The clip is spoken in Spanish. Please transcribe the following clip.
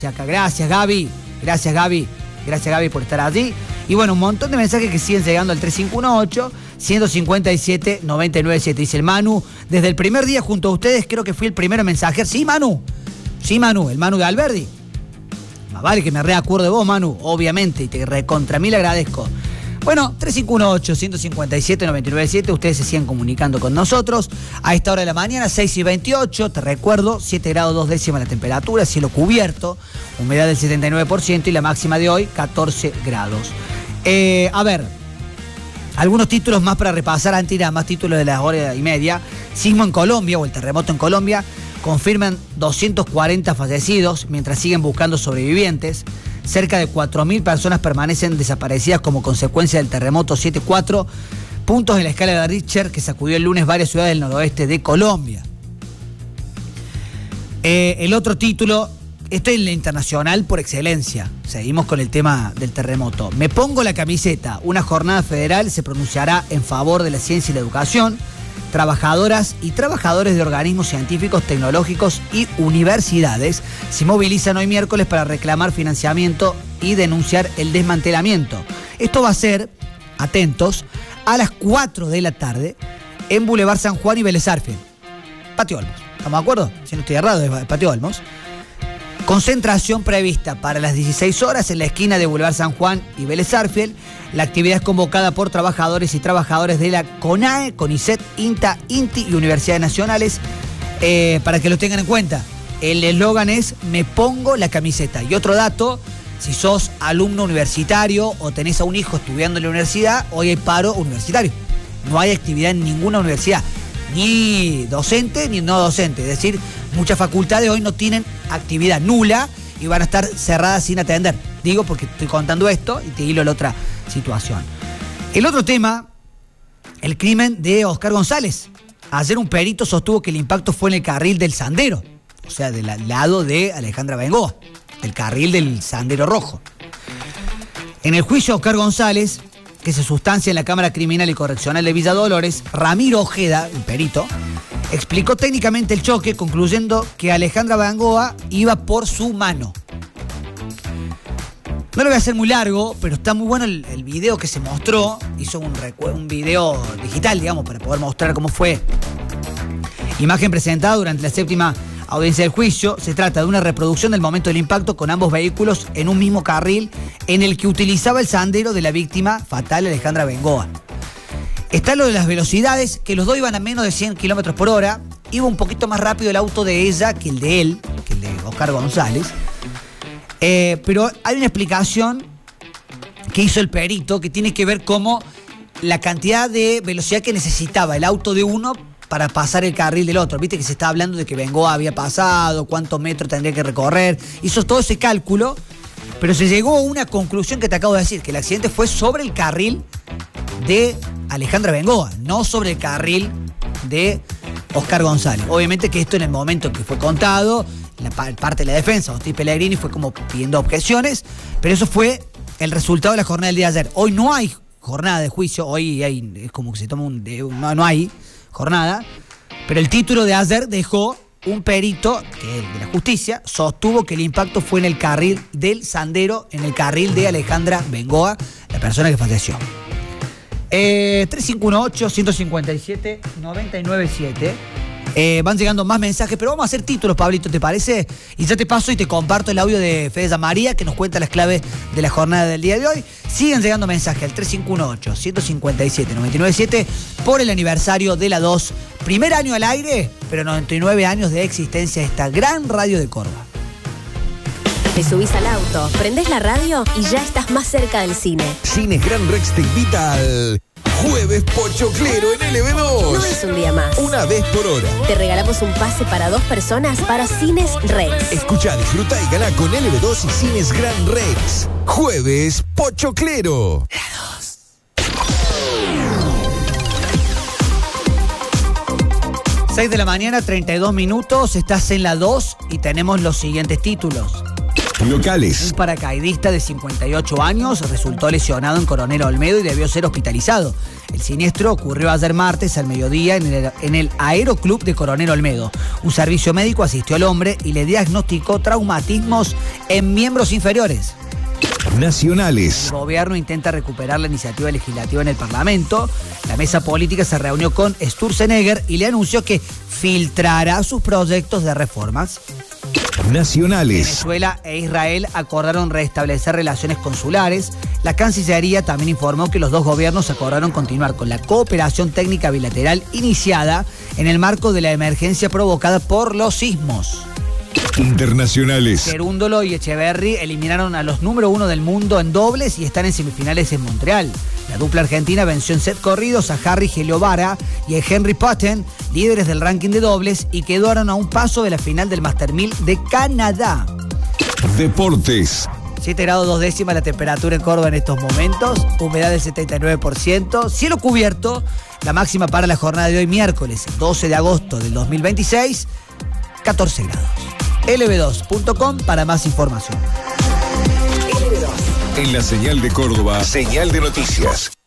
acá. Gracias, Gaby. Gracias, Gaby. Gracias, Gaby, por estar allí. Y bueno, un montón de mensajes que siguen llegando al 3518-157-997. Dice el Manu, desde el primer día junto a ustedes creo que fui el primero mensajero. Sí, Manu. Sí, Manu, el Manu de Alberdi. Más vale que me reacuerdo de vos, Manu, obviamente, y te recontra mil agradezco. Bueno, 3518-157-997, ustedes se siguen comunicando con nosotros. A esta hora de la mañana, 6:28, te recuerdo, 7 grados 2 décimas la temperatura, cielo cubierto, humedad del 79% y la máxima de hoy, 14 grados. A ver, algunos títulos más para repasar antes de ir a más títulos de las horas y media. Sismo en Colombia, o el terremoto en Colombia, confirman 240 fallecidos, mientras siguen buscando sobrevivientes. Cerca de 4.000 personas permanecen desaparecidas como consecuencia del terremoto 7.4, puntos en la escala de Richter que sacudió el lunes varias ciudades del noroeste de Colombia. El otro título, esto es la internacional por excelencia. Seguimos con el tema del terremoto. Me pongo la camiseta. Una jornada federal se pronunciará en favor de la ciencia y la educación. Trabajadoras y trabajadores de organismos científicos, tecnológicos y universidades se movilizan hoy miércoles para reclamar financiamiento y denunciar el desmantelamiento. Esto va a ser, atentos, a las 4 de la tarde en Boulevard San Juan y Vélez Sarsfield. Patio Olmos. ¿Estamos de acuerdo? Si no estoy errado, es Patio Olmos. Concentración prevista para las 16 horas en la esquina de Boulevard San Juan y Vélez Sarsfield. La actividad es convocada por trabajadores y trabajadores de la CONAE, CONICET, INTA, INTI y Universidades Nacionales, para que lo tengan en cuenta. El eslogan es "Me pongo la camiseta". Y otro dato, si sos alumno universitario o tenés a un hijo estudiando en la universidad, hoy hay paro universitario. No hay actividad en ninguna universidad, ni docente ni no docente. Es decir, muchas facultades hoy no tienen actividad nula y van a estar cerradas sin atender. Digo porque estoy contando esto y te hilo la otra situación. El otro tema, el crimen de Oscar González. Ayer un perito sostuvo que el impacto fue en el carril del Sandero, o sea, del lado de Alejandra Bengoa, el carril del Sandero Rojo. En el juicio a Oscar González, que se sustancia en la Cámara Criminal y Correccional de Villa Dolores, Ramiro Ojeda, el perito, explicó técnicamente el choque, concluyendo que Alejandra Bengoa iba por su mano. No lo voy a hacer muy largo, pero está muy bueno el video que se mostró. Hizo un video digital, digamos, para poder mostrar cómo fue. Imagen presentada durante la séptima audiencia del juicio. Se trata de una reproducción del momento del impacto con ambos vehículos en un mismo carril en el que utilizaba el Sandero de la víctima fatal Alejandra Bengoa. Está lo de las velocidades, que los dos iban a menos de 100 kilómetros por hora. Iba un poquito más rápido el auto de ella que el de él, que el de Oscar González. Pero hay una explicación que hizo el perito que tiene que ver cómo la cantidad de velocidad que necesitaba el auto de uno para pasar el carril del otro. Viste que se estaba hablando de que Bengoa había pasado, cuántos metros tendría que recorrer. Hizo todo ese cálculo, pero se llegó a una conclusión que te acabo de decir, que el accidente fue sobre el carril de Alejandra Bengoa, no sobre el carril de Oscar González. Obviamente que esto en el momento que fue contado, la parte de la defensa, Agustín Pellegrini, fue como pidiendo objeciones, pero eso fue el resultado de la jornada del día de ayer. Hoy no hay jornada de juicio, hoy es como que se toma no hay jornada, pero el título de ayer dejó un perito, que es el de la justicia, sostuvo que el impacto fue en el carril del Sandero, en el carril de Alejandra Bengoa, la persona que falleció. 3518-157-997. Van llegando más mensajes, pero vamos a hacer títulos, Pablito, ¿te parece? Y ya te paso y te comparto el audio de Fede María, que nos cuenta las claves de la jornada del día de hoy. Siguen llegando mensajes al 3518-157-997 por el aniversario de la 2. Primer año al aire, pero 99 años de existencia de esta gran radio de Córdoba. Te subís al auto, prendés la radio y ya estás más cerca del cine. Cines Gran Rex te invita al Jueves Pochoclero en LB2. No es un día más. Una vez por hora. Te regalamos un pase para 2 personas para Cines Rex. Escuchá, disfruta y gana con LB2 y Cines Gran Rex. Jueves Pochoclero. La 2. 6 de la mañana, 32 minutos. Estás en la 2 y tenemos los siguientes títulos. Locales. Un paracaidista de 58 años resultó lesionado en Coronel Olmedo y debió ser hospitalizado. El siniestro ocurrió ayer martes al mediodía en el Aeroclub de Coronel Olmedo. Un servicio médico asistió al hombre y le diagnosticó traumatismos en miembros inferiores. Nacionales. El gobierno intenta recuperar la iniciativa legislativa en el Parlamento. La mesa política se reunió con Sturzenegger y le anunció que filtrará sus proyectos de reformas. Nacionales. Venezuela e Israel acordaron restablecer relaciones consulares. La Cancillería también informó que los dos gobiernos acordaron continuar con la cooperación técnica bilateral iniciada en el marco de la emergencia provocada por los sismos. Internacionales. Cerúndolo y Echeverry eliminaron a los número 1 del mundo en dobles y están en semifinales en Montreal. La dupla argentina venció en set corridos a Harry Geliovara y a Henry Potten, líderes del ranking de dobles, y quedaron a un paso de la final del Master 1000 de Canadá. Deportes. 7 grados 2 décimas la temperatura en Córdoba en estos momentos, humedad del 79%, cielo cubierto, la máxima para la jornada de hoy miércoles 12 de agosto del 2026, 14 grados. lb2.com para más información. En la señal de Córdoba, señal de noticias.